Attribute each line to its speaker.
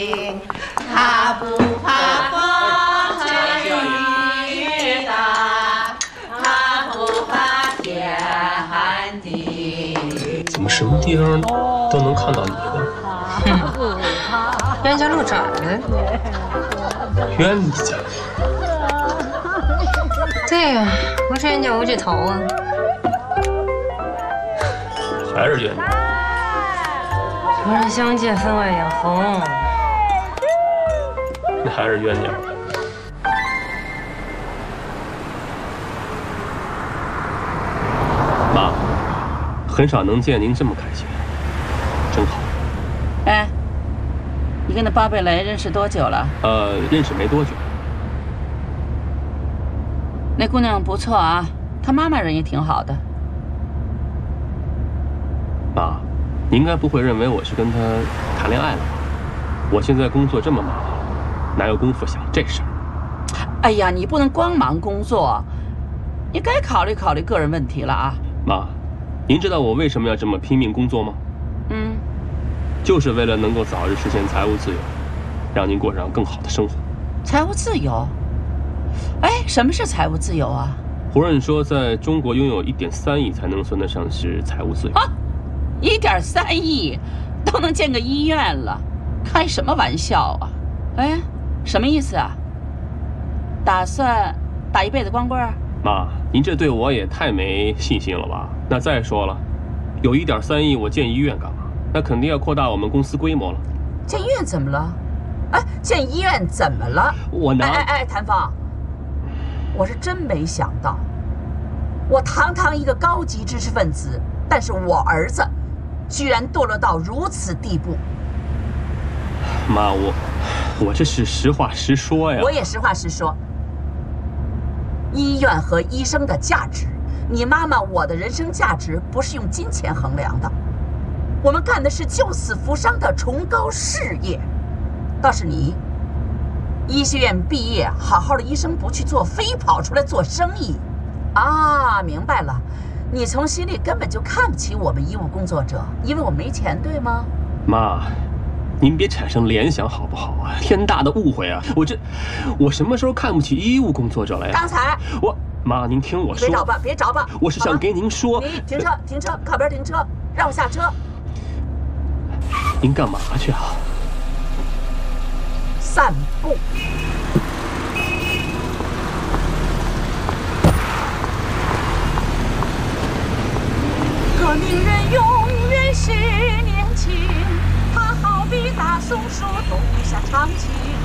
Speaker 1: 他不怕风吹雨打，他不怕天寒地。
Speaker 2: 怎么什么地方都能看到你呢？
Speaker 3: 冤家路窄了。
Speaker 2: 冤家？
Speaker 3: 对呀，我是冤家无聚头啊。
Speaker 2: 还是冤家？
Speaker 3: 我说相见分外眼红。
Speaker 2: 那还是冤家。妈，很少能见您这么开心，真好。
Speaker 1: 哎，你跟那巴贝雷认识多久了？
Speaker 2: 认识没多久。
Speaker 1: 那姑娘不错啊，她妈妈人也挺好的。
Speaker 2: 妈，你应该不会认为我是跟她谈恋爱了吧？我现在工作这么忙，哪有功夫想这事儿？
Speaker 1: 哎呀，你不能光忙工作，你该考虑考虑个人问题了啊。
Speaker 2: 妈，您知道我为什么要这么拼命工作吗？就是为了能够早日实现财务自由，让您过上更好的生活。
Speaker 1: 财务自由？哎，什么是财务自由啊？
Speaker 2: 胡润说，在中国拥有1.3亿才能算得上是财务自由。
Speaker 1: 啊，1.3亿都能建个医院了，开什么玩笑啊？哎，什么意思啊？打算打一辈子光棍？
Speaker 2: 妈，您这对我也太没信心了吧？那再说了，有1.3亿，我建医院干嘛？那肯定要扩大我们公司规模了。
Speaker 1: 建医院怎么了？哎，建医院怎么了？
Speaker 2: 我拿……
Speaker 1: 哎，谭芳，我是真没想到，我堂堂一个高级知识分子，但是我儿子居然堕落到如此地步。
Speaker 2: 妈，我这是实话实说呀。
Speaker 1: 我也实话实说。医院和医生的价值，你妈妈我的人生价值不是用金钱衡量的。我们干的是救死扶伤的崇高事业。倒是你，医学院毕业，好好的医生不去做，非跑出来做生意。啊，明白了，你从心里根本就看不起我们医务工作者，因为我没钱，对吗？
Speaker 2: 妈，您别产生联想好不好啊？天大的误会啊！我什么时候看不起医务工作者了呀？
Speaker 1: 刚才
Speaker 2: 妈，您听我说。
Speaker 1: 别找吧！
Speaker 2: 我是想给您说。
Speaker 1: 你停车，靠边停车，让我下车。
Speaker 2: 您干嘛去啊？
Speaker 1: 散步。革命人永远是年轻，他好比大松树冬下长青。